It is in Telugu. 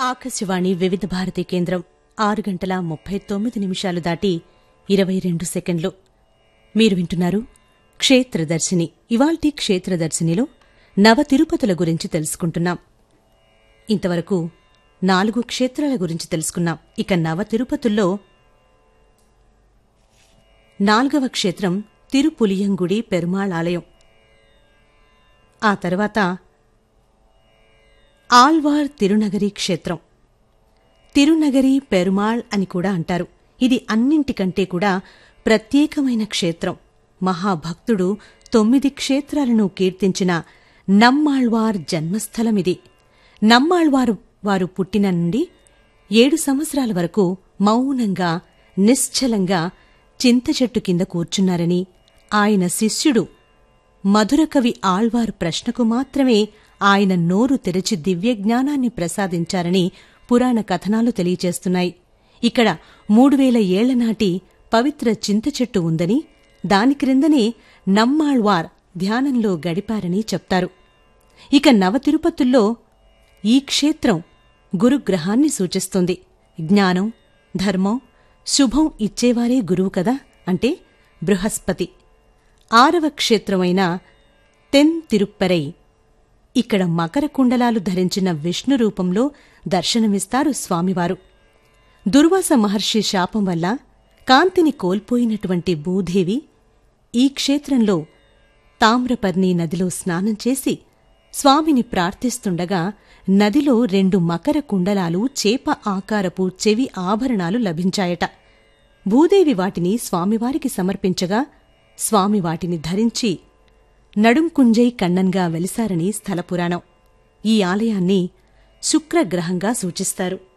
ఆకాశవాణి వివిధ భారతి కేంద్రం 6:39 దాటి 22 సెకండ్లు. మీరు వింటున్నారు క్షేత్రదర్శిని. ఇవాల్టి క్షేత్రదర్శినిలో నవ తిరుపతుల గురించి తెలుసుకుంటున్నాం. ఇంతవరకు 4 క్షేత్రాల గురించి తెలుసుకున్నాం. ఇక నవ తిరుపతుల్లో 4వ క్షేత్రం తిరుపులియంగుడి పెరుమాళ్ ఆలయం. ఆ తర్వాత ఆళ్వార్ తిరునగరి క్షేత్రం. తిరునగరి పెరుమాళ్ అని కూడా అంటారు. ఇది అన్నింటికంటే కూడా ప్రత్యేకమైన క్షేత్రం. మహాభక్తుడు 9 క్షేత్రాలను కీర్తించిన నమ్మాళ్వార్ జన్మస్థలమిది. నమ్మాళ్వారు వారు పుట్టిన నుండి 7 సంవత్సరాల వరకు మౌనంగా నిశ్చలంగా చింతచెట్టు కింద కూర్చున్నారని, ఆయన శిష్యుడు మధురకవి ఆళ్వార్ ప్రశ్నకు మాత్రమే ఆయన నోరు తెరచి దివ్యజ్ఞానాన్ని ప్రసాదించారని పురాణ కథనాలు తెలియచేస్తున్నాయి. ఇక్కడ 3000 ఏళ్ల నాటి పవిత్ర చింతచెట్టు ఉందని, దాని క్రిందనే నమ్మాళ్వార్ ధ్యానంలో గడిపారని చెప్తారు. ఇక నవతిరుపతుల్లో ఈ క్షేత్రం గురుగ్రహాన్ని సూచిస్తుంది. జ్ఞానం, ధర్మం, శుభం ఇచ్చేవారే గురువు కదా, అంటే బృహస్పతి. 6వ క్షేత్రమైన తెన్ తిరుప్పరై. ఇక్కడ మకర కుండలాలు ధరించిన విష్ణు రూపంలో దర్శనమిస్తారు స్వామివారు. దుర్వాస మహర్షి శాపం వల్ల కాంతిని కోల్పోయినటువంటి భూదేవి ఈ క్షేత్రంలో తామ్రపర్ణి నదిలో స్నానం చేసి స్వామిని ప్రార్థిస్తుండగా నదిలో 2 మకర కుండలాలు చేప ఆకారపు చెవి ఆభరణాలు లభించాయట. భూదేవి వాటిని స్వామివారికి సమర్పించగా స్వామి వాటిని ధరించి నడుంకుంజై కన్నన్గా వెలిసారని స్థలపురాణం. ఈ ఆలయాన్ని శుక్రగ్రహంగా సూచిస్తారు.